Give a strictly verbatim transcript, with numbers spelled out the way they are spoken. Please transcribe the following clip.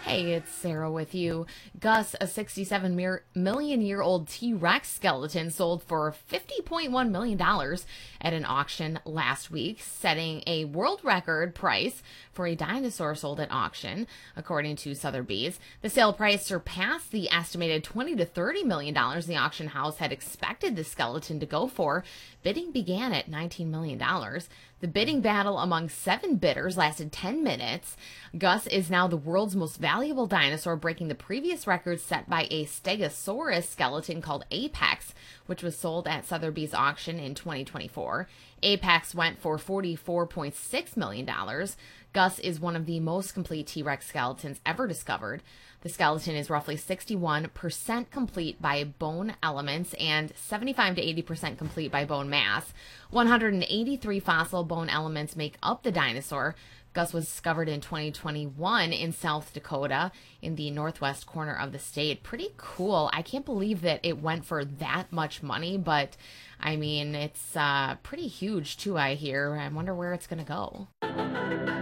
Hey, it's Sarah with you. Gus, a sixty-seven mir- million year old T Rex skeleton, sold for fifty point one million dollars at an auction last week, setting a world record price for a dinosaur sold at auction, according to Sotheby's. The sale price surpassed the estimated twenty to thirty million dollars the auction house had expected the skeleton to go for. Bidding began at nineteen million dollars. The bidding battle among seven bidders lasted ten minutes. Gus is now the world's most valuable dinosaur, breaking the previous record set by a Stegosaurus skeleton called Apex, which was sold at Sotheby's auction in twenty twenty-four. Apex went for forty-four point six million dollars. Gus is one of the most complete T-Rex skeletons ever discovered. The skeleton is roughly sixty-one percent complete by bone elements and seventy-five to eighty percent complete by bone mass. one hundred eighty-three fossil bone elements make up the dinosaur. Gus was discovered in twenty twenty-one in South Dakota in the northwest corner of the state. Pretty cool. I can't believe that it went for that much money, but I mean, it's uh, pretty huge too, I hear. I wonder where it's going to go.